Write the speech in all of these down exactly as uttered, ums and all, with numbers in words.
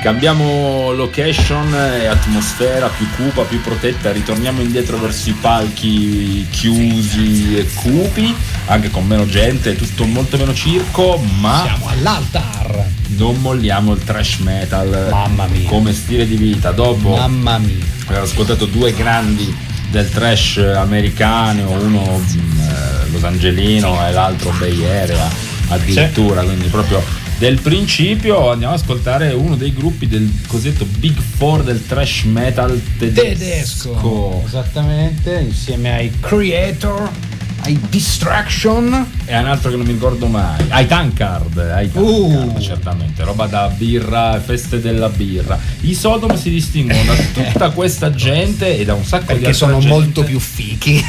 Cambiamo location e atmosfera più cupa, più protetta, ritorniamo indietro verso i palchi chiusi e cupi, anche con meno gente, tutto molto meno circo, ma siamo all'altar. Non molliamo il thrash metal, mamma mia, come stile di vita. Dopo mamma mia, aver ascoltato due grandi del thrash americano, uno eh, Los Angelino e l'altro Bay Area addirittura, sì. Quindi proprio del principio andiamo ad ascoltare uno dei gruppi del cosiddetto Big Four del thrash metal tedesco. tedesco esattamente, insieme ai Creator, ai Distraction e un altro che non mi ricordo mai, ai Tankard, ai Tankard, uh. certamente, roba da birra, feste della birra. I Sodom si distinguono da tutta questa gente e da un sacco perché di altra sono gente. molto più fichi.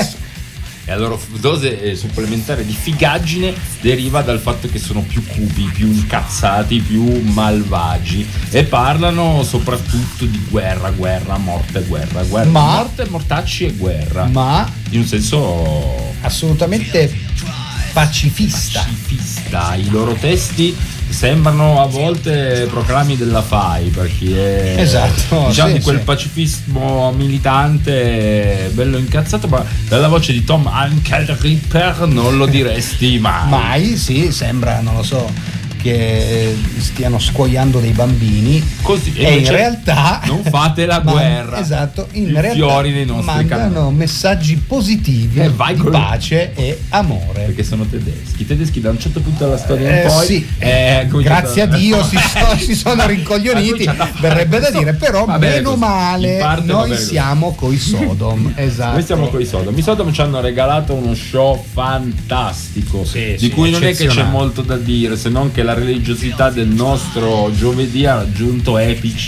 E la loro dose supplementare di figaggine deriva dal fatto che sono più cupi, più incazzati, più malvagi e parlano soprattutto di guerra, guerra, morte, guerra, guerra, ma, morte, mortacci e guerra, ma in un senso assolutamente pacifista. pacifista. I loro testi sembrano a volte proclami della F A I, perché è, esatto, diciamo sì, di quel sì. pacifismo militante bello incazzato, ma dalla voce di Tom Uncle Ripper non lo diresti mai. Mai, sì, sembra, non lo so, che stiano scuoiando dei bambini. Così, e in realtà non fate la ma, guerra. Esatto, in I realtà fiori nei nostri mandano canali. messaggi positivi e vai di col... pace e amore. Perché sono tedeschi. I tedeschi da un certo punto della storia eh, in poi sì. eh, grazie a Dio si, so, si sono rincoglioniti, verrebbe da dire, però meno così. male Parte, noi siamo coi Sodom. Esatto. Noi siamo coi Sodom. I Sodom ci hanno regalato uno show fantastico, sì, di sì, cui non è che c'è molto da dire, se non che la religiosità del nostro giovedì ha raggiunto epici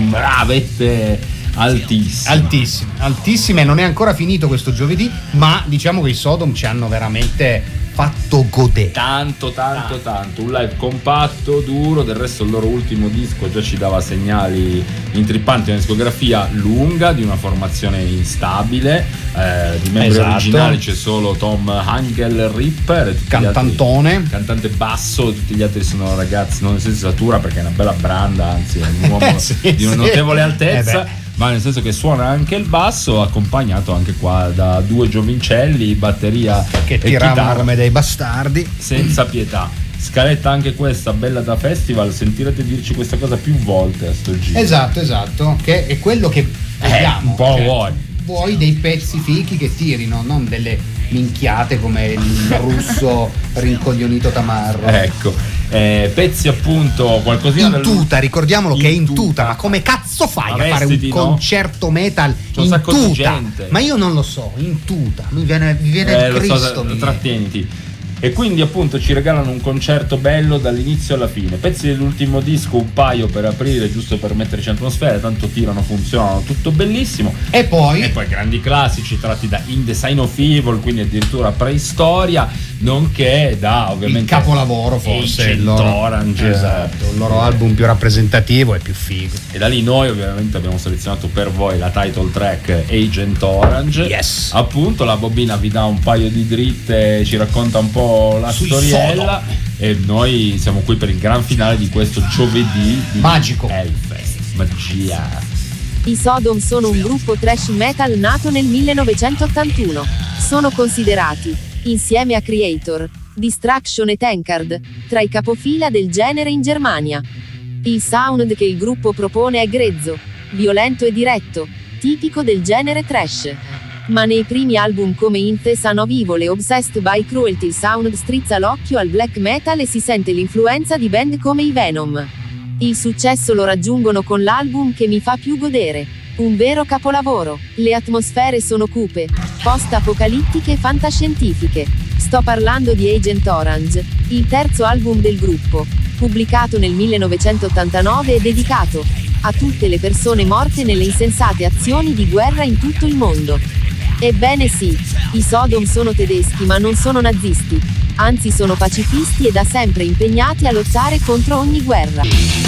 bravette altissime. Altissime, altissime. Non è ancora finito questo giovedì, ma diciamo che i Sodom ci hanno veramente fatto godere. Tanto, tanto, tanto. Un live compatto, duro. Del resto il loro ultimo disco già ci dava segnali intrippanti, una discografia lunga di una formazione instabile. Eh, di membri esatto. originali c'è solo Tom Uncle Ripper, cantantone, altri, cantante basso. Tutti gli altri sono ragazzi non nel senso satura, perché è una bella branda, anzi è un uomo sì, di una sì. notevole altezza. Eh ma nel senso che suona anche il basso, accompagnato anche qua da due giovincelli, batteria che e tiravano chitarra come dei bastardi senza pietà. Scaletta anche questa bella da festival, sentirete dirci questa cosa più volte a sto giro. Esatto, esatto, che è quello che vogliamo. Eh, un po' cioè, vuoi. Vuoi dei pezzi fichi che tirino, non delle minchiate come il russo rincoglionito tamarro. Ecco. Eh, pezzi appunto qualcosina in tuta, ricordiamolo in che è in tuta. tuta, ma come cazzo fai ma a fare un no? concerto metal c'è un in sacco tuta? di gente. Ma io non lo so, in tuta, mi viene, mi viene eh, il Cristo, so, mi trattieniti. E quindi appunto ci regalano un concerto bello dall'inizio alla fine, pezzi dell'ultimo disco, un paio per aprire, giusto per metterci in atmosfera, tanto tirano, funzionano, tutto bellissimo. E poi e poi grandi classici tratti da In the Sign of Evil, quindi addirittura preistoria, nonché da ovviamente il capolavoro, forse Agent il loro, Orange, esatto, il loro album più rappresentativo e più figo. E da lì noi ovviamente abbiamo selezionato per voi la title track Agent Orange. Yes. Appunto la bobina vi dà un paio di dritte, ci racconta un po' la Sui storiella e noi siamo qui per il gran finale di questo giovedì di magico Hellfest. Magia. I Sodom sono un gruppo thrash metal nato nel millenovecentottantuno. Sono considerati, insieme a Creator, Distraction e Tankard, tra i capofila del genere in Germania. Il sound che il gruppo propone è grezzo, violento e diretto, tipico del genere thrash. Ma nei primi album come In the Son of Evil e Obsessed by Cruelty il sound strizza l'occhio al black metal e si sente l'influenza di band come i Venom. Il successo lo raggiungono con l'album che mi fa più godere. Un vero capolavoro. Le atmosfere sono cupe, post-apocalittiche e fantascientifiche. Sto parlando di Agent Orange, il terzo album del gruppo, pubblicato nel millenovecentottantanove e dedicato a tutte le persone morte nelle insensate azioni di guerra in tutto il mondo. Ebbene sì, i Sodom sono tedeschi ma non sono nazisti, anzi sono pacifisti e da sempre impegnati a lottare contro ogni guerra.